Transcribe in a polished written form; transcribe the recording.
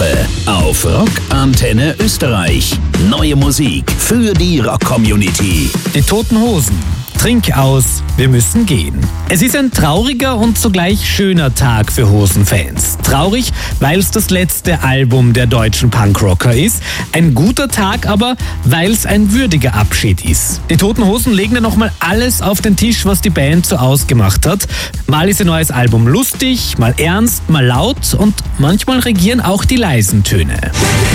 Woche auf Rockantenne Österreich. Neue Musik für die Rock-Community. Die Toten Hosen. Trink aus, wir müssen gehen. Es ist ein trauriger und zugleich schöner Tag für Hosenfans. Traurig, weil es das letzte Album der deutschen Punkrocker ist. Ein guter Tag aber, weil es ein würdiger Abschied ist. Die Toten Hosen legen dann nochmal alles auf den Tisch, was die Band so ausgemacht hat. Mal ist ihr neues Album lustig, mal ernst, mal laut und manchmal regieren auch die leisen Töne.